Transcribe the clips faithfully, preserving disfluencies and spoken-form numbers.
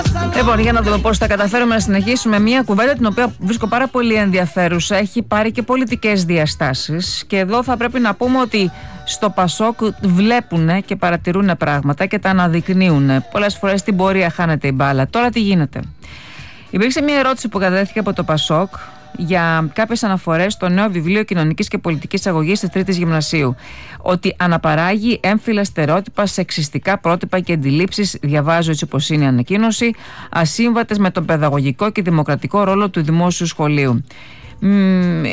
Λοιπόν, για να δούμε πώς θα καταφέρουμε να συνεχίσουμε μια κουβέντα την οποία βρίσκω πάρα πολύ ενδιαφέρουσα. Έχει πάρει και πολιτικές διαστάσεις. Και εδώ θα πρέπει να πούμε ότι στο Πασόκ βλέπουν και παρατηρούν πράγματα και τα αναδεικνύουν. Πολλές φορές στην πορεία χάνεται η μπάλα. Τώρα τι γίνεται? Υπήρξε μια ερώτηση που κατατέθηκε από το Πασόκ για κάποιες αναφορές στο νέο βιβλίο κοινωνικής και πολιτικής αγωγής της Τρίτης Γυμνασίου. Ότι αναπαράγει έμφυλα στερεότυπα, σεξιστικά πρότυπα και αντιλήψεις, διαβάζω έτσι όπως είναι η ανακοίνωση, ασύμβατες με τον παιδαγωγικό και δημοκρατικό ρόλο του δημόσιου σχολείου. Μ,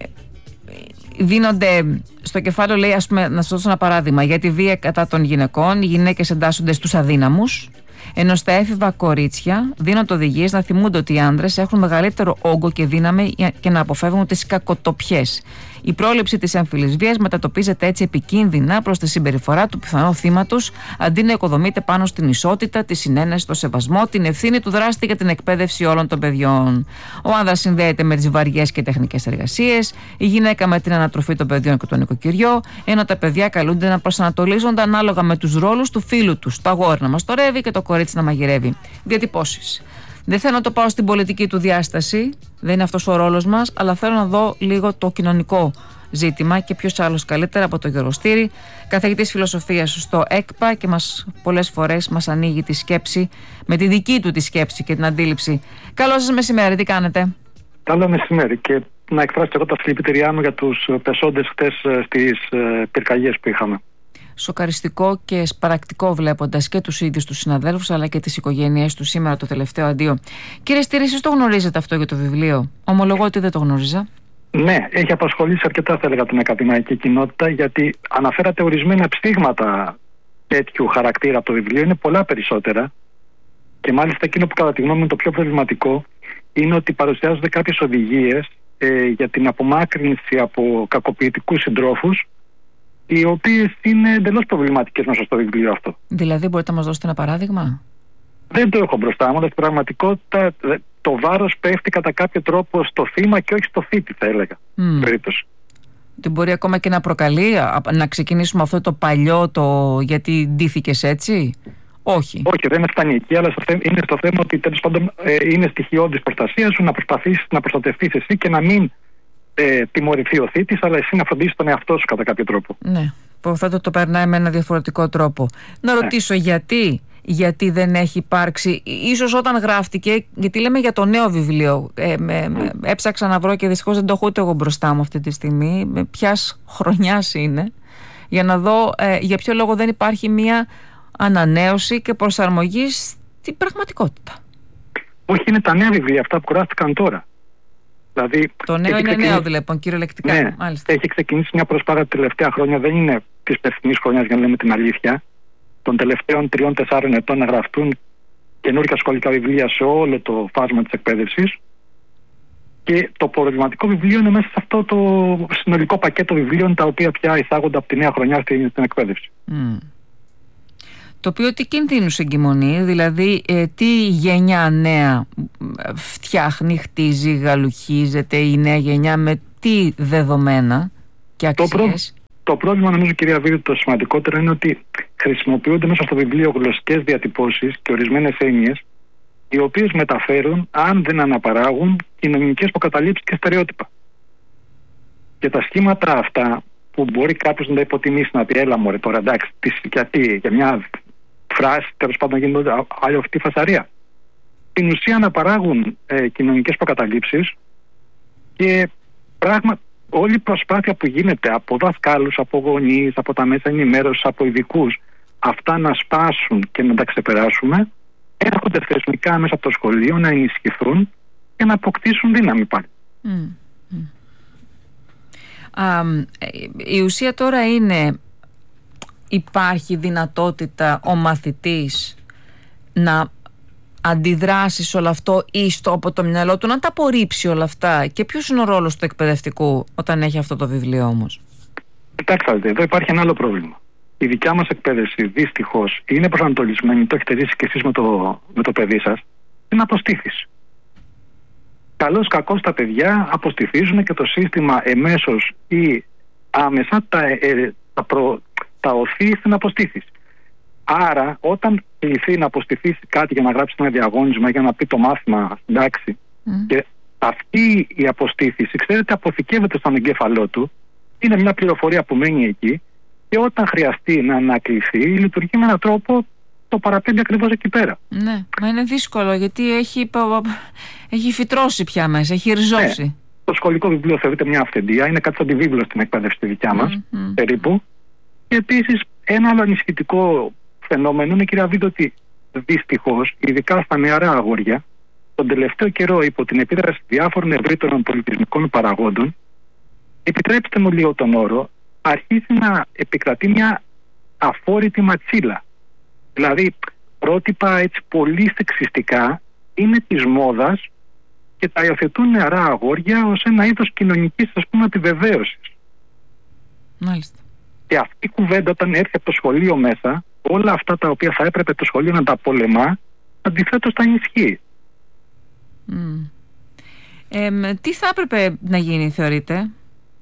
δίνονται στο κεφάλαιο, λέει, ας πούμε, να σας δώσω ένα παράδειγμα, για τη βία κατά των γυναικών, οι γυναίκες εντάσσονται στους αδύναμους. Ενώ στα έφηβα κορίτσια δίνονται οδηγίες να θυμούνται ότι οι άνδρες έχουν μεγαλύτερο όγκο και δύναμη και να αποφεύγουν τις κακοτοπιές. Η πρόληψη της έμφυλης βίας μετατοπίζεται έτσι επικίνδυνα προς τη συμπεριφορά του πιθανού θύματος, αντί να οικοδομείται πάνω στην ισότητα, τη συνένεση, το σεβασμό, την ευθύνη του δράστη για την εκπαίδευση όλων των παιδιών. Ο άνδρας συνδέεται με τις βαριές και τεχνικές εργασίες, η γυναίκα με την ανατροφή των παιδιών και το νοικοκυριό, ενώ τα παιδιά καλούνται να προσανατολίζονται ανάλογα με τους ρόλους του φίλου τους. Το αγόρι να μαστορεύει και το κορίτσι να μαγειρεύει. Διατυπώσεις. Δεν θέλω να το πάω στην πολιτική του διάσταση, δεν είναι αυτός ο ρόλος μας, αλλά θέλω να δω λίγο το κοινωνικό ζήτημα και ποιος άλλος καλύτερα από τον Γιώργο Στήρη, καθηγητής φιλοσοφίας στο ΕΚΠΑ, και μας πολλές φορές μας ανοίγει τη σκέψη με τη δική του τη σκέψη και την αντίληψη. Καλό σας μεσημέρι, τι κάνετε? Καλό μεσημέρι, και να εκφράσω εγώ τα συλληπιτήριά μου για τους πεσόντες χτες στις πυρκαγιές που είχαμε. Σοκαριστικό και σπαρακτικό, βλέποντας και τους ίδιους τους συναδέλφους αλλά και τις οικογένειές τους σήμερα το τελευταίο αντίο. Κύριε Στήρη, εσείς το γνωρίζετε αυτό για το βιβλίο? Ομολογώ ότι δεν το γνώριζα. Ναι, έχει απασχολήσει αρκετά, θα έλεγα, την ακαδημαϊκή κοινότητα, γιατί αναφέρατε ορισμένα ψήγματα τέτοιου χαρακτήρα από το βιβλίο. Είναι πολλά περισσότερα, και μάλιστα εκείνο που κατά τη γνώμη μου είναι το πιο προβληματικό είναι ότι παρουσιάζονται κάποιες οδηγίες ε, για την απομάκρυνση από κακοποιητικούς συντρόφους, οι οποίες είναι εντελώς προβληματικές μέσα στο βιβλίο αυτό. Δηλαδή, μπορείτε να μας δώσετε ένα παράδειγμα? Δεν το έχω μπροστά μου, αλλά στην πραγματικότητα το βάρος πέφτει κατά κάποιο τρόπο στο θύμα και όχι στο θήτη, θα έλεγα. Mm. Περίπτωση. Τι μπορεί ακόμα και να προκαλεί, να ξεκινήσουμε αυτό το παλιό, το γιατί ντύθηκες έτσι? Όχι. Όχι, δεν φτάνει εκεί, αλλά είναι στο θέμα ότι τέλος πάντων ε, είναι στοιχειώδης προστασία σου να προσπαθήσεις να προστατευτείς εσύ και να μην ε, τιμωρηθεί ο θήτης, αλλά εσύ να φροντίσεις τον εαυτό σου κατά κάποιο τρόπο. Ναι, που αυτό το, το περνάει με ένα διαφορετικό τρόπο. Να ρωτήσω, ναι, γιατί, γιατί δεν έχει υπάρξει, ίσως όταν γράφτηκε, γιατί λέμε για το νέο βιβλίο, ε, με, με, έψαξα να βρω και δυστυχώς δεν το έχω ούτε εγώ μπροστά μου αυτή τη στιγμή, με ποιας χρονιάς είναι, για να δω ε, για ποιο λόγο δεν υπάρχει μια ανανέωση και προσαρμογή στην πραγματικότητα. Όχι, είναι τα νέα βιβλία αυτά που γράφτηκαν τώρα. Δηλαδή, το νέο είναι ξεκινήσει... νέο, λοιπόν, κυριολεκτικά. Ναι, μάλιστα. Έχει ξεκινήσει μια προσπάθεια τα τελευταία χρόνια, δεν είναι της περσινής χρονιάς, για να λέμε την αλήθεια, των τελευταίων τριών τεσσάρων ετών να γραφτούν καινούργια σχολικά βιβλία σε όλο το φάσμα της εκπαίδευσης. Και το προβληματικό βιβλίο είναι μέσα σε αυτό το συνολικό πακέτο βιβλίων, τα οποία πια εισάγονται από τη νέα χρονιά στην εκπαίδευση. Mm. Το οποίο τι κινδύνους εγκυμονεί, δηλαδή ε, τι γενιά νέα φτιάχνει, χτίζει, γαλουχίζεται η νέα γενιά, με τι δεδομένα και αξίες? Το, προ... το πρόβλημα, νομίζω, κυρία Βίδη, το σημαντικότερο είναι ότι χρησιμοποιούνται μέσα στο βιβλίο γλωσσικές διατυπώσεις και ορισμένες έννοιες, οι οποίες μεταφέρουν, αν δεν αναπαράγουν, κοινωνικές προκαταλήψεις και στερεότυπα. Και τα σχήματα αυτά, που μπορεί κάποιος να τα υποτιμήσει, να πει έλα μωρέ τώρα, εντάξει, γιατί για μια φράση τέλος πάντων γίνεται άλλη αυτή φασαρία. Στην ουσία αναπαράγουν ε, κοινωνικές προκαταλήψεις, και πράγμα, όλη η προσπάθεια που γίνεται από δασκάλους, από γονείς, από τα μέσα ενημέρωσης, από ειδικούς, αυτά να σπάσουν και να τα ξεπεράσουμε, έρχονται θεσμικά μέσα από το σχολείο να ενισχυθούν και να αποκτήσουν δύναμη πάλι. Mm. Mm. Um, η ουσία τώρα είναι, υπάρχει δυνατότητα ο μαθητής να αντιδράσει σε όλο αυτό ή στο από το μυαλό του να τα απορρίψει όλα αυτά? Και ποιος είναι ο ρόλος του εκπαιδευτικού όταν έχει αυτό το βιβλίο όμως? Κοιτάξτε, εδώ υπάρχει ένα άλλο πρόβλημα. Η δικιά μας εκπαίδευση δυστυχώς είναι προσανατολισμένη, το έχετε ζήσει και εσείς με το, με το παιδί σας, είναι αποστήθηση. Καλώς κακώς τα παιδιά αποστηθίζουν και το σύστημα εμέσως ή άμεσα τα, ε, τα, προ, τα οθεί στην αποστήθηση. Άρα όταν κληθεί να αποστηθεί κάτι για να γράψει ένα διαγώνισμα, για να πει το μάθημα στην τάξη. Mm. Και αυτή η αποστήθηση, ξέρετε, αποθηκεύεται στον εγκέφαλό του. Είναι μια πληροφορία που μένει εκεί και όταν χρειαστεί να ανακληθεί, λειτουργεί με έναν τρόπο το παραπέμπει ακριβώς εκεί πέρα. Ναι, μα είναι δύσκολο γιατί έχει, έχει φυτρώσει πια μέσα, έχει ριζώσει. Ναι, το σχολικό βιβλίο θεωρείται μια αυθεντία, είναι κάτι σαν τη βίβλο στην εκπαίδευση τη δικιά μας, mm, mm, περίπου. Και επίσης ένα άλλο ανησυχητικό φαινόμενο είναι, κυρία Βίδο, ότι δυστυχώς, ειδικά στα νεαρά αγόρια, τον τελευταίο καιρό υπό την επίδραση διάφορων ευρύτερων πολιτισμικών παραγόντων, επιτρέψτε μου λίγο τον όρο, αρχίζει να επικρατεί μια αφόρητη ματσίλα. Δηλαδή, πρότυπα έτσι πολύ σεξιστικά είναι της μόδας και τα υιοθετούν νεαρά αγόρια ως ένα είδος κοινωνικής, ας πούμε, επιβεβαίωσης. Μάλιστα. Και αυτή η κουβέντα, όταν έρθει από το σχολείο μέσα, όλα αυτά τα οποία θα έπρεπε το σχολείο να τα πολεμά, αντιθέτως τα ενισχύει. Mm. Ε, τι θα έπρεπε να γίνει, θεωρείτε?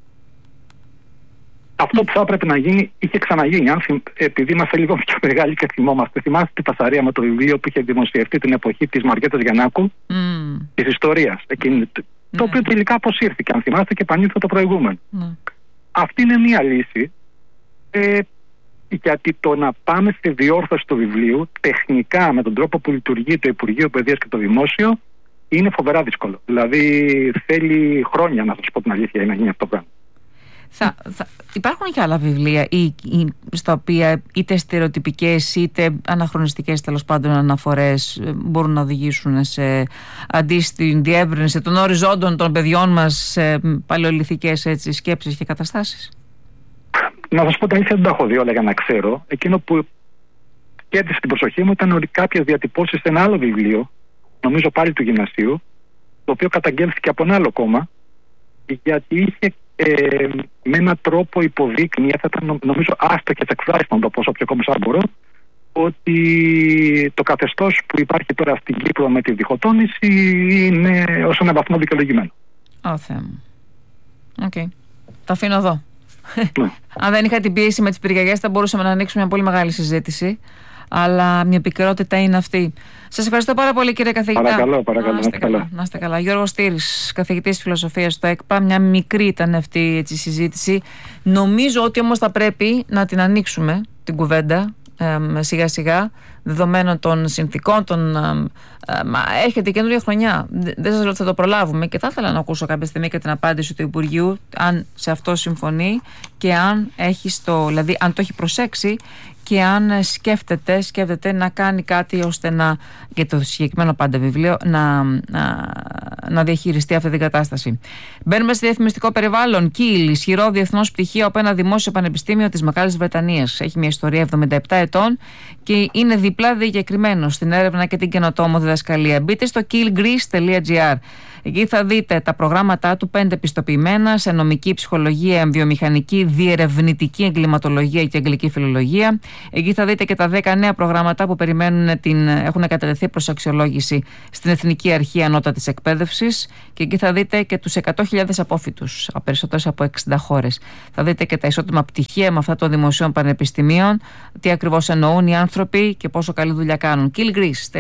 Αυτό που θα έπρεπε να γίνει είχε ξαναγίνει. Αν, επειδή είμαστε λίγο πιο μεγάλοι και θυμόμαστε, θυμάστε την Πασαρία με το βιβλίο που είχε δημοσιευτεί την εποχή της Μαριέττας Γιαννάκου, mm. της ιστορίας, εκείνη, mm. το οποίο τελικά αποσύρθηκε, αν θυμάστε, και επανήλθε το προηγούμενο. Mm. Αυτή είναι μία λύση, ε, γιατί το να πάμε στη διόρθωση του βιβλίου τεχνικά με τον τρόπο που λειτουργεί το Υπουργείο Παιδείας και το Δημόσιο είναι φοβερά δύσκολο. Δηλαδή θέλει χρόνια, να σας πω την αλήθεια, για να γίνει αυτό το πράγμα. Θα, θα, υπάρχουν και άλλα βιβλία ή, ή, στα οποία είτε στερεοτυπικές είτε αναχρονιστικές, τέλος πάντων, αναφορές μπορούν να οδηγήσουν σε αντί στην διεύρυνση των οριζόντων των παιδιών μας σε παλαιολιθικές, έτσι, σκέψεις και καταστάσεις? Να σας πω την αλήθεια, δεν τα έχω δει όλα για να ξέρω. Εκείνο που κέρδισε την προσοχή μου ήταν ότι κάποιες διατυπώσεις σε ένα άλλο βιβλίο, νομίζω πάλι του γυμνασίου, το οποίο καταγγέλθηκε από ένα άλλο κόμμα, γιατί είχε ε, με έναν τρόπο υποδείκνυε, θα ήταν νομίζω άστοχες εκφράσεις, να το πω όσο πιο κόμμα μπορώ, ότι το καθεστώς που υπάρχει τώρα στην Κύπρο με τη διχοτόμηση είναι ως έναν βαθμό δικαιολογημένο. Ω Θεέ μου. Οκ. Okay. Τα αφήνω εδώ. Ναι. Αν δεν είχα την πίεση με τις πυρκαγιές θα μπορούσαμε να ανοίξουμε μια πολύ μεγάλη συζήτηση, αλλά μια επικαιρότητα είναι αυτή. Σας ευχαριστώ πάρα πολύ, κύριε καθηγητά. Παρακαλώ, παρακαλώ. Να είστε καλά. Να είστε καλά. Γιώργος Στήρης, καθηγητής φιλοσοφίας στο ΕΚΠΑ. Μια μικρή ήταν αυτή η συζήτηση. Νομίζω ότι όμως θα πρέπει να την ανοίξουμε την κουβέντα ε, σιγά σιγά, δεδομένων των συνθήκων των, ε, ε, μα έρχεται η καινούργια χρονιά. Δεν σας λέω ότι θα το προλάβουμε και θα ήθελα να ακούσω κάποια στιγμή και την απάντηση του Υπουργείου, αν σε αυτό συμφωνεί και αν έχει στο, δηλαδή αν το έχει προσέξει και αν σκέφτεται, σκέφτεται να κάνει κάτι ώστε να, για το συγκεκριμένο πάντα βιβλίο, να, να, να διαχειριστεί αυτή την κατάσταση. Μπαίνουμε σε διαφημιστικό περιβάλλον. Κιλ, ισχυρό διεθνώς πτυχίο από ένα δημόσιο πανεπιστήμιο της Μεγάλης Βρετανίας. Έχει μια ιστορία εβδομήντα επτά ετών και είναι διπλά διακεκριμένο στην έρευνα και την καινοτόμο διδασκαλία. Μπείτε στο kill greece τελεία gr. Εκεί θα δείτε τα προγράμματά του, πέντε πιστοποιημένα σε νομική, ψυχολογία, βιομηχανική, διερευνητική εγκληματολογία και αγγλική φιλολογία. Εκεί θα δείτε και τα δέκα νέα προγράμματα που περιμένουν την, έχουν κατατεθεί προς αξιολόγηση στην Εθνική Αρχή Ανώτατης Εκπαίδευσης. Και εκεί θα δείτε και τους εκατό χιλιάδες απόφοιτους, περισσότερες από εξήντα χώρες. Θα δείτε και τα ισότιμα πτυχία με αυτά των δημοσίων πανεπιστημίων, τι ακριβώς εννοούν οι άνθρωποι και πόσο καλή δουλειά κάνουν. Kill Greece.